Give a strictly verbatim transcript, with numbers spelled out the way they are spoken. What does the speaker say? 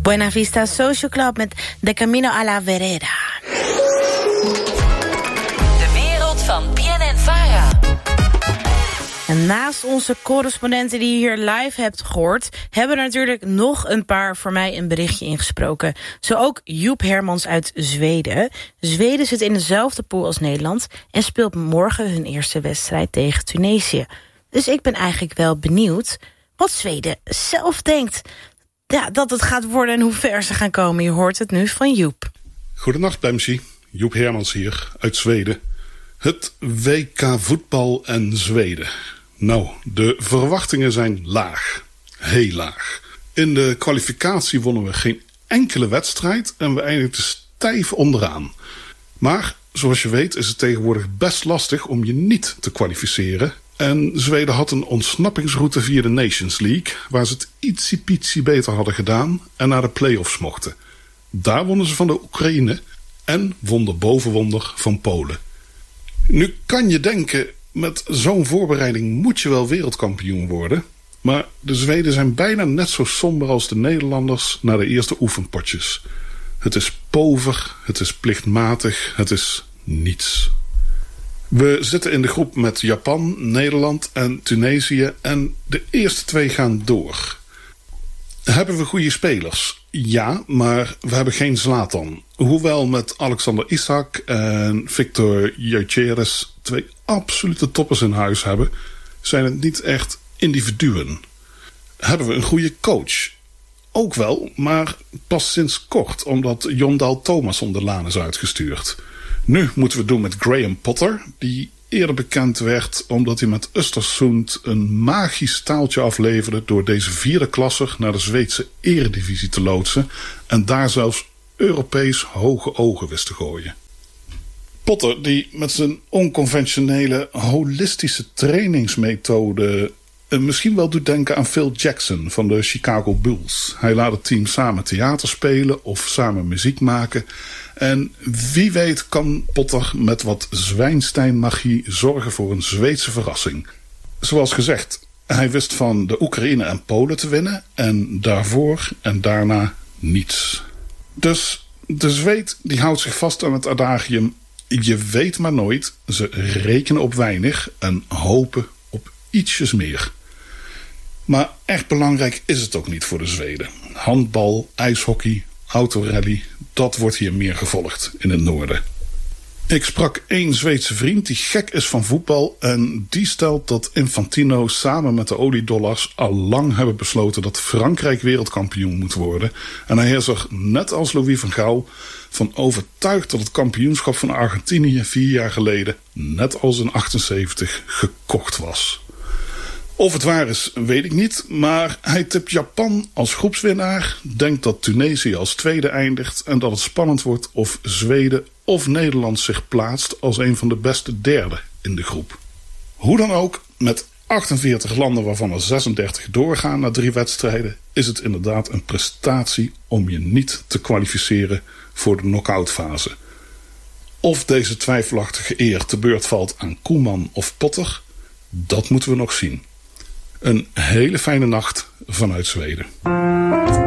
Buena Vista Social Club met De Camino a la Vereda. De wereld van B N N Vara. En naast onze correspondenten die je hier live hebt gehoord, hebben er natuurlijk nog een paar voor mij een berichtje ingesproken. Zo ook Joep Hermans uit Zweden. Zweden zit in dezelfde pool als Nederland en speelt morgen hun eerste wedstrijd tegen Tunesië. Dus ik ben eigenlijk wel benieuwd wat Zweden zelf denkt. Ja, dat het gaat worden en hoe ver ze gaan komen. Je hoort het nu van Joep. Goedenacht, Bemsie. Joep Hermans hier, uit Zweden. Het W K voetbal en Zweden. Nou, de verwachtingen zijn laag. Heel laag. In de kwalificatie wonnen we geen enkele wedstrijd en we eindigden stijf onderaan. Maar, zoals je weet, is het tegenwoordig best lastig om je niet te kwalificeren. En Zweden had een ontsnappingsroute via de Nations League, waar ze het ietsiepietsie beter hadden gedaan en naar de play-offs mochten. Daar wonnen ze van de Oekraïne en wonder boven wonder van Polen. Nu kan je denken, met zo'n voorbereiding moet je wel wereldkampioen worden. Maar de Zweden zijn bijna net zo somber als de Nederlanders na de eerste oefenpotjes. Het is pover, het is plichtmatig, het is niets. We zitten in de groep met Japan, Nederland en Tunesië en de eerste twee gaan door. Hebben we goede spelers? Ja, maar we hebben geen Zlatan. Hoewel met Alexander Isak en Victor Gyökeres twee absolute toppers in huis hebben, zijn het niet echt individuen. Hebben we een goede coach? Ook wel, maar pas sinds kort, omdat Jon Dahl Tomasson de laan is uitgestuurd. Nu moeten we het doen met Graham Potter, die eerder bekend werd omdat hij met Östersund een magisch taaltje afleverde door deze vierde klasser naar de Zweedse eredivisie te loodsen en daar zelfs Europees hoge ogen wist te gooien. Potter, die met zijn onconventionele holistische trainingsmethode misschien wel doet denken aan Phil Jackson van de Chicago Bulls. Hij laat het team samen theater spelen of samen muziek maken. En wie weet kan Potter met wat Zwijnstein-magie zorgen voor een Zweedse verrassing. Zoals gezegd, hij wist van de Oekraïne en Polen te winnen en daarvoor en daarna niets. Dus de Zweed die houdt zich vast aan het adagium: je weet maar nooit, ze rekenen op weinig en hopen op ietsjes meer. Maar echt belangrijk is het ook niet voor de Zweden. Handbal, ijshockey, autorally, dat wordt hier meer gevolgd in het noorden. Ik sprak één Zweedse vriend die gek is van voetbal en die stelt dat Infantino samen met de oliedollars al lang hebben besloten dat Frankrijk wereldkampioen moet worden. En hij is er, net als Louis van Gaal, van overtuigd dat het kampioenschap van Argentinië vier jaar geleden, net als in achtenzeventig, gekocht was. Of het waar is, weet ik niet, maar hij tipt Japan als groepswinnaar, denkt dat Tunesië als tweede eindigt en dat het spannend wordt of Zweden of Nederland zich plaatst als een van de beste derde in de groep. Hoe dan ook, met achtenveertig landen waarvan er zesendertig doorgaan na drie wedstrijden, is het inderdaad een prestatie om je niet te kwalificeren voor de knock-out fase. Of deze twijfelachtige eer te beurt valt aan Koeman of Potter, dat moeten we nog zien. Een hele fijne nacht vanuit Zweden.